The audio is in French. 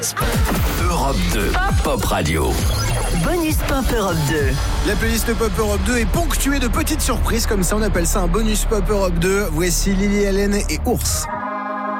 Europe 2, Pop Radio. Bonus Pop Europe 2. La playlist Pop Europe 2 est ponctuée de petites surprises, comme ça on appelle ça un bonus Pop Europe 2. Voici Lily Allen et Ours.